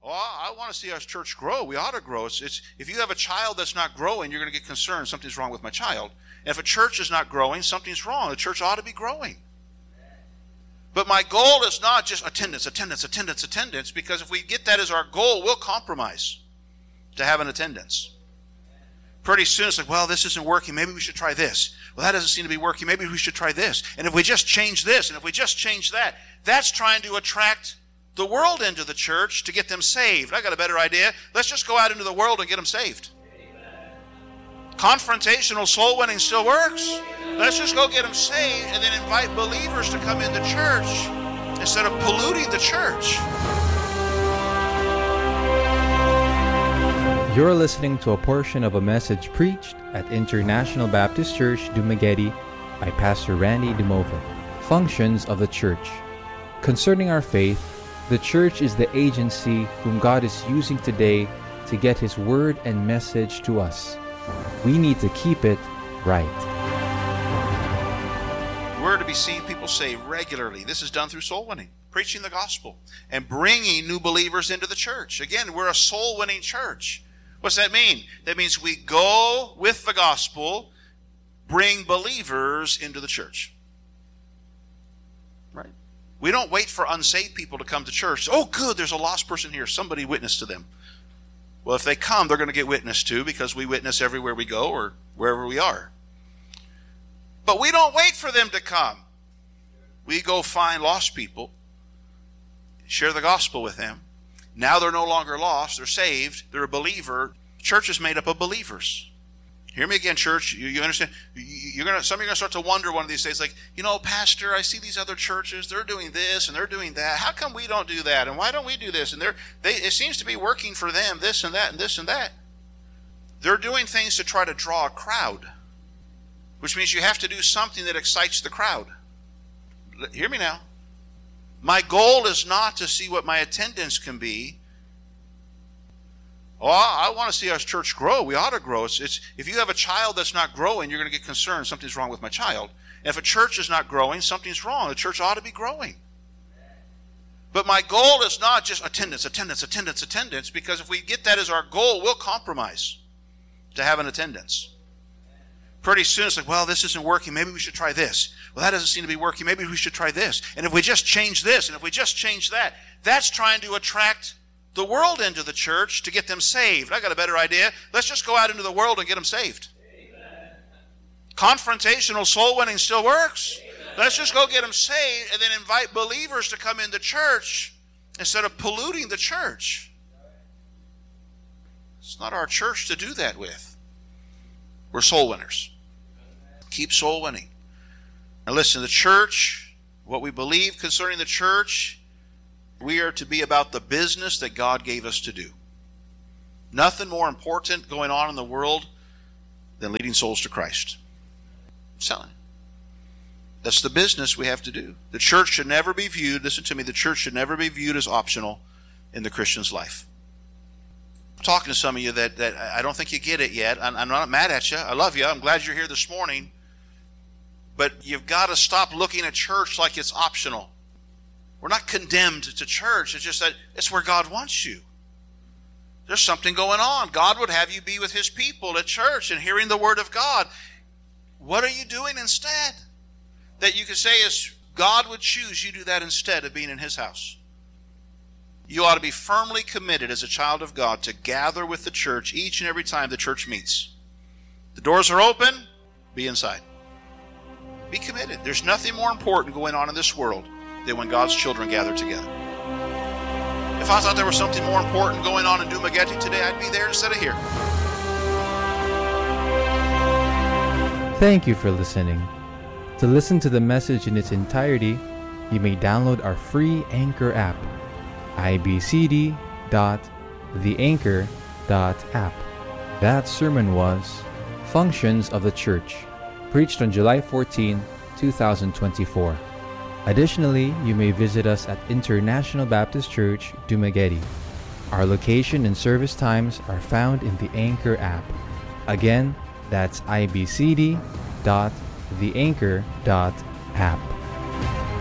Oh, I want to see our church grow. We ought to grow. If you have a child that's not growing, you're going to get concerned. Something's wrong with my child. And if a church is not growing, something's wrong. The church ought to be growing. But my goal is not just attendance, because if we get that as our goal, we'll compromise to have an attendance. Pretty soon it's like, well, this isn't working. Maybe we should try this. Well, that doesn't seem to be working. Maybe we should try this. And if we just change this, and if we just change that, that's trying to attract the world into the church to get them saved. I got a better idea. Let's just go out into the world and get them saved. Confrontational soul winning still works. Let's just go get them saved and then invite believers to come into church instead of polluting the church. You're listening to a portion of a message preached at International Baptist Church, Dumaguete by Pastor Randy Dumova. Functions of the Church. Concerning our faith, the church is the agency whom God is using today to get His word and message to us. We need to keep it right. We're to be seeing people saved regularly. This is done through soul winning, preaching the gospel, and bringing new believers into the church. Again, we're a soul winning church. What's that mean? That means we go with the gospel, bring believers into the church. Right? We don't wait for unsaved people to come to church. Oh, good, there's a lost person here. Somebody witness to them. Well, if they come, they're going to get witnessed to because we witness everywhere we go or wherever we are. But we don't wait for them to come. We go find lost people, share the gospel with them. Now they're no longer lost. They're saved. They're a believer. Church is made up of believers. Hear me again, church. You understand? Some of you are going to start to wonder one of these days, like, Pastor, I see these other churches. They're doing this and they're doing that. How come we don't do that? And why don't we do this? And it seems to be working for them, this and that and this and that. They're doing things to try to draw a crowd, which means you have to do something that excites the crowd. Hear me now. My goal is not to see what my attendance can be. Oh, I want to see our church grow. We ought to grow. If you have a child that's not growing, you're going to get concerned. Something's wrong with my child. And if a church is not growing, something's wrong. The church ought to be growing. But my goal is not just attendance, because if we get that as our goal, we'll compromise to have an attendance. Pretty soon it's like, well, this isn't working. Maybe we should try this. Well, that doesn't seem to be working. Maybe we should try this. And if we just change this, and if we just change that, that's trying to attract the world into the church to get them saved. I got a better idea. Let's just go out into the world and get them saved. Amen. Confrontational soul winning still works. Amen. Let's just go get them saved and then invite believers to come into church instead of polluting the church. It's not our church to do that with. We're soul winners. Keep soul winning. Now listen, the church, what we believe concerning the church, we are to be about the business that God gave us to do. Nothing more important going on in the world than leading souls to Christ. I'm telling you. That's the business we have to do. The church should never be viewed, listen to me, the church should never be viewed as optional in the Christian's life. I'm talking to some of you that I don't think you get it yet. I'm not mad at you. I love you. I'm glad you're here this morning. But you've got to stop looking at church like it's optional. We're not condemned to church. It's just that it's where God wants you. There's something going on. God would have you be with His people at church and hearing the Word of God. What are you doing instead? That you could say is God would choose you do that instead of being in His house. You ought to be firmly committed as a child of God to gather with the church each and every time the church meets. The doors are open, be inside. Be committed. There's nothing more important going on in this world than when God's children gather together. If I thought there was something more important going on in Dumaguete today, I'd be there instead of here. Thank you for listening. To listen to the message in its entirety, you may download our free Anchor app, ibcd.theanchor.app. That sermon was Functions of the Church, preached on July 14, 2024. Additionally, you may visit us at International Baptist Church, Dumaguete. Our location and service times are found in the Anchor app. Again, that's ibcd.theanchor.app.